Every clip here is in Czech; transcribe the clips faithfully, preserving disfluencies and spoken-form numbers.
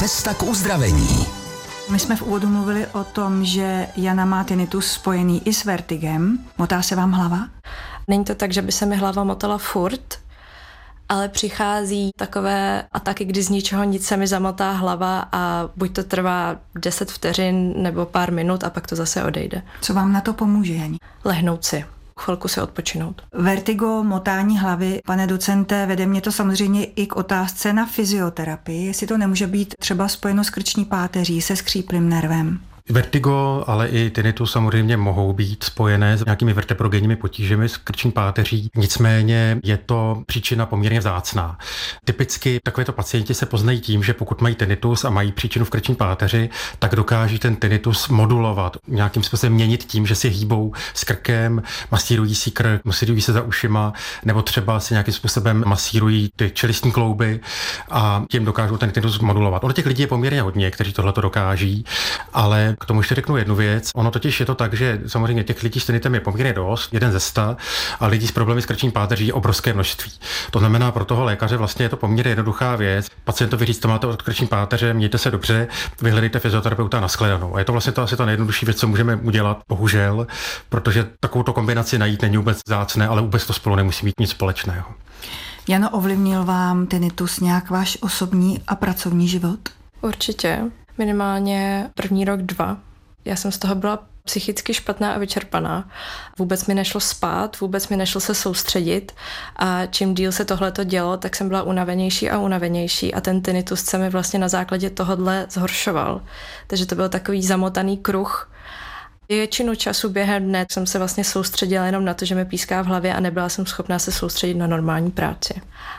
Cesta k uzdravení. My jsme v úvodu mluvili o tom, že Jana má tinnitus spojený i s vertigem. Motá se vám hlava? Není to tak, že by se mi hlava motala furt, ale přichází takové ataky, kdy z ničeho nic se mi zamotá hlava a buď to trvá deset vteřin nebo pár minut a pak to zase odejde. Co vám na to pomůže, Jani? Lehnout si. Chvilku si odpočinout. Vertigo, motání hlavy, pane docente, vede mě to samozřejmě i k otázce na fyzioterapii, jestli to nemůže být třeba spojeno s krční páteří, se skříplým nervem. Vertigo, ale i tinnitus samozřejmě mohou být spojené s nějakými vertebrogenními potížemi s krční páteří. Nicméně je to příčina poměrně vzácná. Typicky takovéto pacienti se poznají tím, že pokud mají tinnitus a mají příčinu v krční páteři, tak dokáží ten tinnitus modulovat, nějakým způsobem měnit tím, že si hýbou s krkem, masírují si krk, masírují se za ušima, nebo třeba si nějakým způsobem masírují ty čelistní klouby a tím dokážou ten tinnitus modulovat. Ono těch lidí je poměrně hodně, kteří tohle to dokáží, ale k tomu ještě řeknu jednu věc. Ono totiž je to tak, že samozřejmě těch lidí s tinnitem je poměrně dost, jeden ze sta, a lidí s problémy s krční páteří je obrovské množství. To znamená, pro toho lékaře vlastně je to poměrně jednoduchá věc. Pacientovi říct, to máte od krční páteře, mějte se dobře, vyhledejte fyzioterapeuta na shledanou. A je to vlastně to asi ta nejjednodušší věc, co můžeme udělat, bohužel, protože takovouto kombinaci najít není vůbec vzácné, ale vůbec to spolu nemusí mít nic společného. Jano, ovlivnil vám tinnitus nějak váš osobní a pracovní život? Určitě. Minimálně první rok, dva. Já jsem z toho byla psychicky špatná a vyčerpaná. Vůbec mi nešlo spát, vůbec mi nešlo se soustředit a čím díl se tohleto dělo, tak jsem byla unavenější a unavenější a ten tinnitus se mi vlastně na základě tohodle zhoršoval. Takže to byl takový zamotaný kruh. Většinu času během dne jsem se vlastně soustředila jenom na to, že mi píská v hlavě a nebyla jsem schopná se soustředit na normální práci.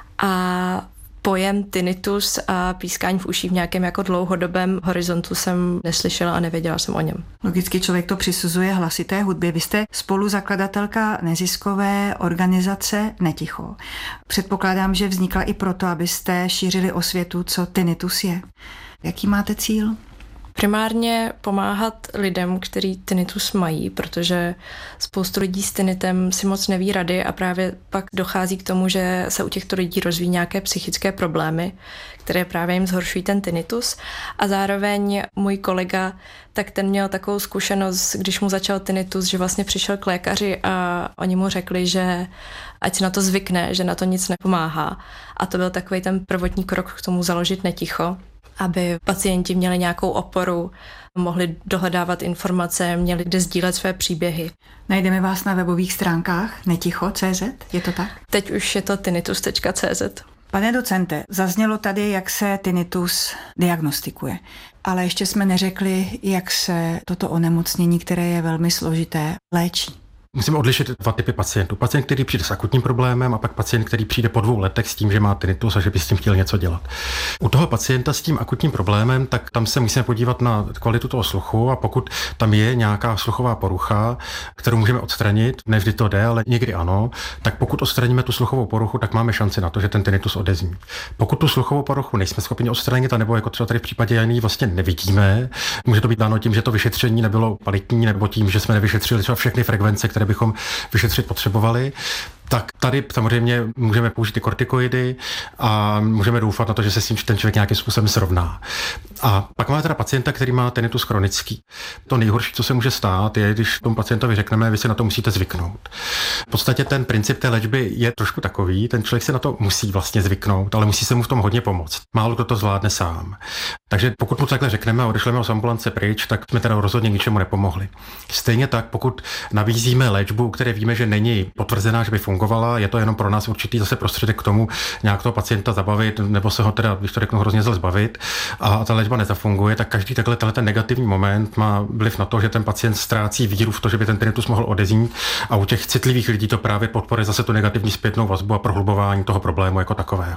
A pojem tinnitus a pískání v uších v nějakém jako dlouhodobém horizontu jsem neslyšela a nevěděla jsem o něm. Logicky člověk to přisuzuje hlasité hudbě. Vy jste spoluzakladatelka neziskové organizace Neticho. Předpokládám, že vznikla i proto, abyste šířili osvětu, co tinnitus je. Jaký máte cíl? Primárně pomáhat lidem, kteří tinnitus mají, protože spoustu lidí s tinnitem si moc neví rady a právě pak dochází k tomu, že se u těchto lidí rozvíjí nějaké psychické problémy, které právě jim zhoršují ten tinnitus. A zároveň můj kolega, tak ten měl takovou zkušenost, když mu začal tinnitus, že vlastně přišel k lékaři a oni mu řekli, že ať si na to zvykne, že na to nic nepomáhá. A to byl takový ten prvotní krok k tomu založit Neticho, aby pacienti měli nějakou oporu, mohli dohledávat informace, měli kde sdílet své příběhy. Najdeme vás na webových stránkách neticho tečka cé zet, je to tak? Teď už je to tinnitus tečka cé zet. Pane docente, zaznělo tady, jak se tinnitus diagnostikuje, ale ještě jsme neřekli, jak se toto onemocnění, které je velmi složité, léčí. Musíme odlišit dva typy pacientů. Pacient, který přijde s akutním problémem a pak pacient, který přijde po dvou letech s tím, že má tinnitus a že by s tím chtěl něco dělat. U toho pacienta s tím akutním problémem, tak tam se musíme podívat na kvalitu toho sluchu a pokud tam je nějaká sluchová porucha, kterou můžeme odstranit, ne vždy to jde, ale někdy ano, tak pokud odstraníme tu sluchovou poruchu, tak máme šanci na to, že ten tinnitus odezní. Pokud tu sluchovou poruchu nejsme schopni odstranit, a nebo jako třeba tady v případě Jany vlastně nevidíme, může to být dáno tím, že to vyšetření nebylo kvalitní, nebo tím, že jsme nevyšetřili třeba všechny frekvence, které bychom vyšetřit potřebovali, tak tady samozřejmě můžeme použít i kortikoidy a můžeme doufat na to, že se s tím ten člověk nějakým způsobem srovná. A pak máme teda pacienta, který má tinnitus chronický. To nejhorší, co se může stát, je, když tomu pacientovi řekneme, vy si na to musíte zvyknout. V podstatě ten princip té léčby je trošku takový, ten člověk se na to musí vlastně zvyknout, ale musí se mu v tom hodně pomoct. Málo kdo to zvládne sám. Takže pokud mu takhle řekneme a odešleme ho z ambulance pryč, tak jsme teda rozhodně ničemu nepomohli. Stejně tak, pokud nabízíme léčbu, které víme, že není potvrzená, že by fungovala, je to jenom pro nás určitý zase prostředek k tomu nějak toho pacienta zabavit, nebo se ho teda, když to řeknu, hrozně zle zbavit, a ta léčba nezafunguje, tak každý takhle ten negativní moment má vliv na to, že ten pacient ztrácí víru v to, že by ten tinnitus mohl odeznít, a u těch citlivých lidí to právě podporuje zase tu negativní zpětnou vazbu a prohlubování toho problému jako takového.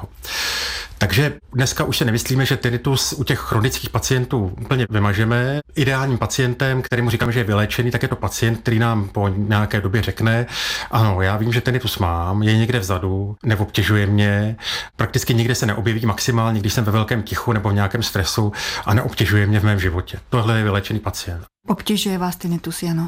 Takže dneska už se nemyslíme, že tinnitus u těch chronických pacientů úplně vymažeme. Ideálním pacientem, kterému říkáme, že je vyléčený, tak je to pacient, který nám po nějaké době řekne: ano, já vím, že tinnitus mám, je někde vzadu, neobtěžuje mě, prakticky nikde se neobjeví maximálně, když jsem ve velkém tichu nebo v nějakém stresu, a neobtěžuje mě v mém životě. Tohle je vyléčený pacient. Obtěžuje vás tinnitus, Jano?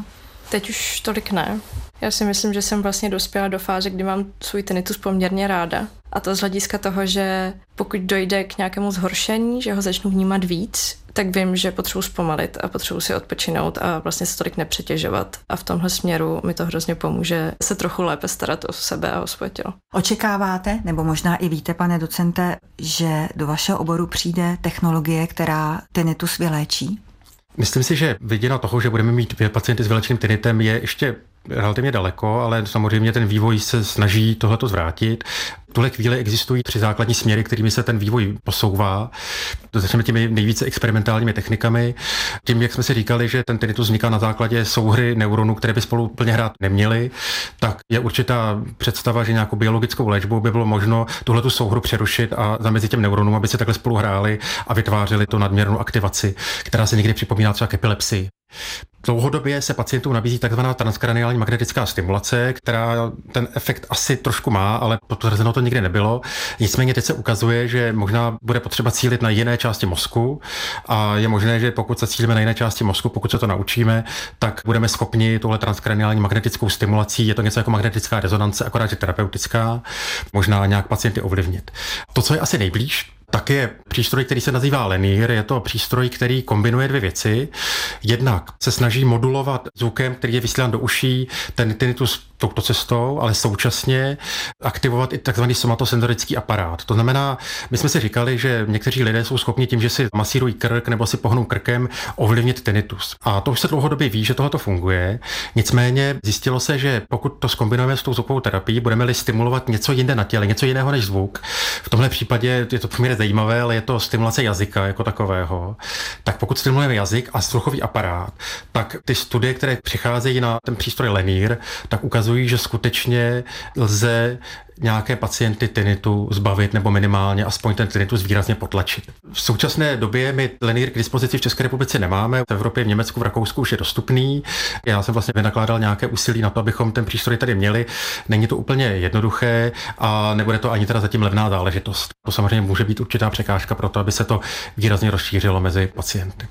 Teď už tolik ne. Já si myslím, že jsem vlastně dospěla do fáze, kdy mám svůj tinnitus poměrně ráda. A to z hlediska toho, že pokud dojde k nějakému zhoršení, že ho začnu vnímat víc, tak vím, že potřebuji zpomalit a potřebuji si odpočinout a vlastně se tolik nepřetěžovat. A v tomhle směru mi to hrozně pomůže se trochu lépe starat o sebe a o svoje tělo. Očekáváte, nebo možná i víte, pane docente, že do vašeho oboru přijde technologie, která tinnitus vyléčí? Myslím si, že viděna toho, že budeme mít pacienty s vyléčeným tinnitem, je ještě relativně daleko, ale samozřejmě ten vývoj se snaží tohleto zvrátit. V tuhle chvíli existují tři základní směry, kterými se ten vývoj posouvá. Začneme těmi nejvíce experimentálními technikami. Tím, jak jsme si říkali, že ten tinnitus vzniká na základě souhry neuronů, které by spolu plně hrát neměly, tak je určitá představa, že nějakou biologickou léčbou by bylo možno tuhletu souhru přerušit a zamezit těm neuronům, aby se takhle spolu hráli a vytvářeli tu nadměrnou aktivaci, která se někdy připomíná třeba k epilepsii. Dlouhodobě se pacientům nabízí takzvaná transkraniální magnetická stimulace, která ten efekt asi trošku má, ale potvrzeno to nikdy nebylo. Nicméně teď se ukazuje, že možná bude potřeba cílit na jiné části mozku a je možné, že pokud se cílíme na jiné části mozku, pokud se to naučíme, tak budeme schopni tohle transkraniální magnetickou stimulací, je to něco jako magnetická rezonance, akorát že terapeutická, možná nějak pacienty ovlivnit. To, co je asi nejblíž, tak je přístroj, který se nazývá Lenir. Je to přístroj, který kombinuje dvě věci. Jednak se snaží modulovat zvukem, který je vysílán do uší, ten tinnitus touto cestou, ale současně aktivovat i takzvaný somatosenzorický aparát. To znamená, my jsme si říkali, že někteří lidé jsou schopni tím, že si masírují krk nebo si pohnou krkem, ovlivnit tinnitus. A to už se dlouhodobě ví, že tohle funguje. Nicméně zjistilo se, že pokud to zkombinujeme s tou zvukovou terapií, budeme-li stimulovat něco jinde na těle, něco jiného než zvuk. V tomhle případě je to poměrně zajímavé, ale je to stimulace jazyka jako takového. Tak pokud stimulujeme jazyk a sluchový aparát, tak ty studie, které přicházejí na ten přístroj Lenir, tak ukazují, že skutečně lze nějaké pacienty tinnitu zbavit nebo minimálně aspoň ten tinnitus výrazně potlačit. V současné době my Lenir k dispozici v České republice nemáme. V Evropě, v Německu, v Rakousku už je dostupný. Já jsem vlastně vynakládal nějaké úsilí na to, abychom ten přístroj tady měli. Není to úplně jednoduché a nebude to ani teda zatím levná záležitost. To samozřejmě může být určitá překážka pro to, aby se to výrazně rozšířilo mezi pacienty.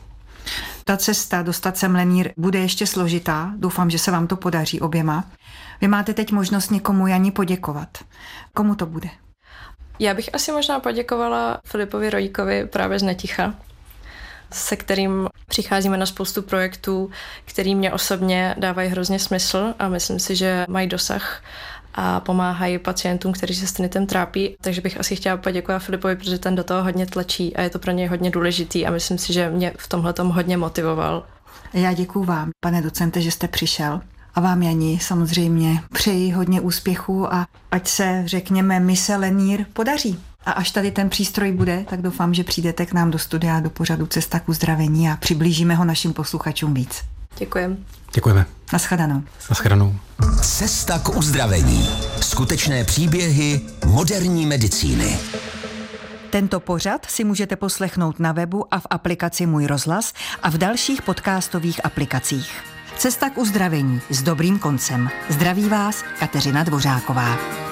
Ta cesta dostat sem Lenir bude ještě složitá. Doufám, že se vám to podaří oběma. Vy máte teď možnost někomu, Jani, poděkovat. Komu to bude? Já bych asi možná poděkovala Filipovi Rojíkovi právě z Neticha, se kterým přicházíme na spoustu projektů, který mě osobně dávají hrozně smysl a myslím si, že mají dosah a pomáhají pacientům, kteří se s tinnitem trápí. Takže bych asi chtěla poděkovat Filipovi, protože ten do toho hodně tlačí a je to pro něj hodně důležitý a myslím si, že mě v tomhletom hodně motivoval. Já děkuju vám, pane docente, že jste přišel. A vám, Jani, samozřejmě přeji hodně úspěchů a ať se, řekněme, mise Lenir podaří. A až tady ten přístroj bude, tak doufám, že přijdete k nám do studia, do pořadu Cesta k uzdravení a přiblížíme ho našim posluchačům víc. Děkujeme. Děkujeme. Naschledanou. Naschledanou. Cesta k uzdravení. Skutečné příběhy moderní medicíny. Tento pořad si můžete poslechnout na webu a v aplikaci Můj rozhlas a v dalších podcastových aplikacích. Cesta k uzdravení s dobrým koncem. Zdraví vás Kateřina Dvořáková.